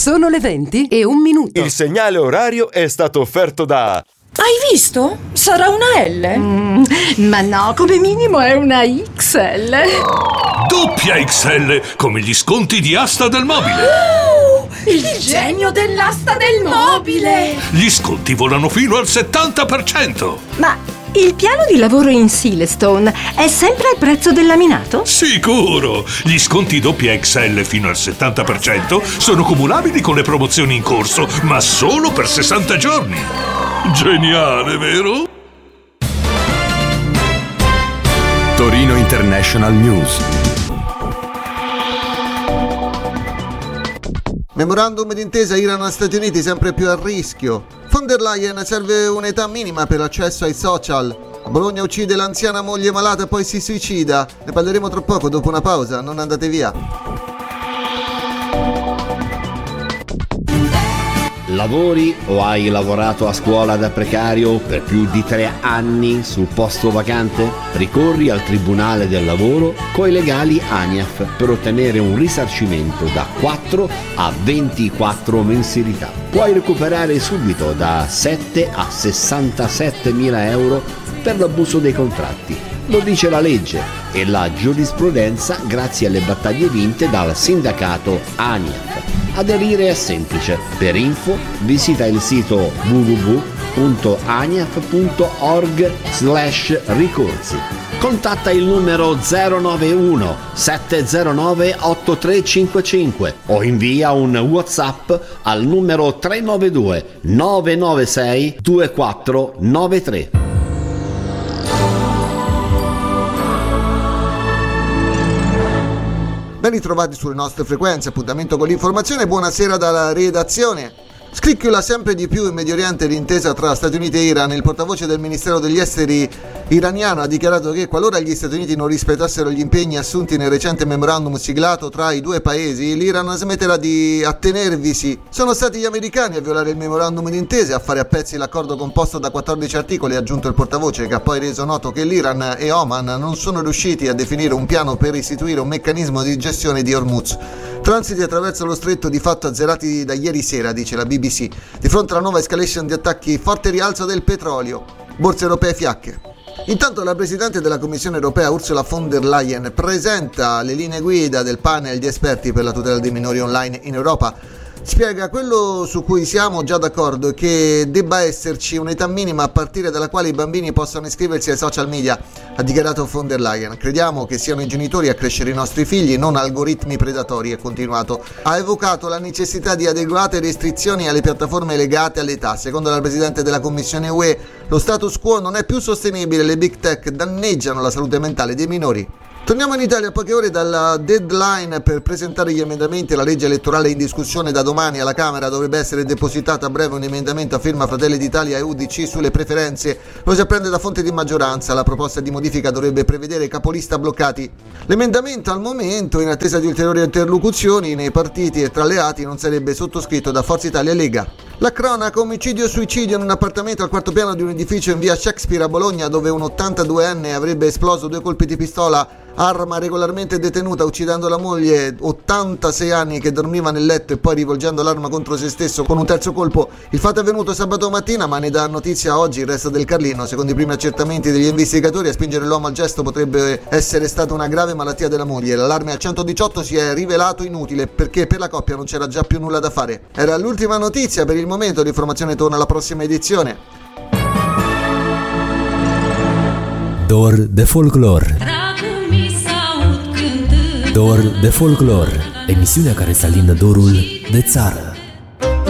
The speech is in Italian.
Sono le 20:01. Il segnale orario è stato offerto da... Hai visto? Sarà una L. Ma no, come minimo è una XL. Doppia XL, come gli sconti di Asta del Mobile. Il genio dell'asta del mobile. Gli sconti volano fino al 70%. Ma il piano di lavoro in Silestone è sempre al prezzo del laminato? Sicuro! Gli sconti doppia XL fino al 70% sono cumulabili con le promozioni in corso, ma solo per 60 giorni. Geniale, vero? Torino International News. Memorandum d'intesa Iran-Stati Uniti sempre più a rischio. Von der Leyen serve un'età minima per l'accesso ai social. A Bologna uccide l'anziana moglie malata e poi si suicida. Ne parleremo tra poco dopo una pausa, non andate via. Lavori o hai lavorato a scuola da precario per più di 3 anni sul posto vacante? Ricorri al Tribunale del Lavoro coi legali ANIAF per ottenere un risarcimento da 4 a 24 mensilità. Puoi recuperare subito da 7 a 67 mila euro per l'abuso dei contratti. Lo dice la legge e la giurisprudenza grazie alle battaglie vinte dal sindacato ANIAF. Aderire è semplice. Per info visita il sito www.aniaf.org/ricorsi. Contatta il numero 091 709 8355 o invia un WhatsApp al numero 392 996 2493. Ben ritrovati sulle nostre frequenze, appuntamento con l'informazione, buonasera dalla redazione. Scricchiola sempre di più in Medio Oriente l'intesa tra Stati Uniti e Iran. Il portavoce del Ministero degli Esteri iraniano ha dichiarato che qualora gli Stati Uniti non rispettassero gli impegni assunti nel recente memorandum siglato tra i due paesi, l'Iran smetterà di attenervisi. Sono stati gli americani a violare il memorandum d'intesa e a fare a pezzi l'accordo composto da 14 articoli, ha aggiunto il portavoce, che ha poi reso noto che l'Iran e Oman non sono riusciti a definire un piano per istituire un meccanismo di gestione di Hormuz. Transiti attraverso lo stretto di fatto azzerati da ieri sera, dice la BBC. Di fronte alla nuova escalation di attacchi, forte rialzo del petrolio, borse europee fiacche. Intanto la Presidente della Commissione Europea Ursula von der Leyen presenta le linee guida del panel di esperti per la tutela dei minori online in Europa. Spiega quello su cui siamo già d'accordo, che debba esserci un'età minima a partire dalla quale i bambini possano iscriversi ai social media, ha dichiarato von der Leyen. Crediamo che siano i genitori a crescere i nostri figli, non algoritmi predatori, è continuato. Ha evocato la necessità di adeguate restrizioni alle piattaforme legate all'età. Secondo la Presidente della Commissione UE, lo status quo non è più sostenibile, le big tech danneggiano la salute mentale dei minori. Torniamo in Italia a poche ore dalla deadline per presentare gli emendamenti alla legge elettorale in discussione. Da domani alla Camera dovrebbe essere depositato a breve un emendamento a firma Fratelli d'Italia e UDC sulle preferenze. Lo si apprende da fonte di maggioranza. La proposta di modifica dovrebbe prevedere capolista bloccati. L'emendamento al momento, in attesa di ulteriori interlocuzioni nei partiti e tra alleati, non sarebbe sottoscritto da Forza Italia e Lega. La cronaca: omicidio-suicidio in un appartamento al quarto piano di un edificio in via Shakespeare a Bologna, dove un 82enne avrebbe esploso 2 colpi di pistola, arma regolarmente detenuta, uccidendo la moglie, 86 anni, che dormiva nel letto, e poi rivolgendo l'arma contro se stesso con un terzo colpo. Il fatto è avvenuto sabato mattina, ma ne dà notizia oggi il resto del Carlino. Secondo i primi accertamenti degli investigatori, a spingere l'uomo al gesto potrebbe essere stata una grave malattia della moglie. L'allarme al 118 si è rivelato inutile, perché per la coppia non c'era già più nulla da fare. Era l'ultima notizia per il momento. L'informazione torna alla prossima edizione. Dor de folclor. Dor de folclor, emisiunea care să alină dorul de țară.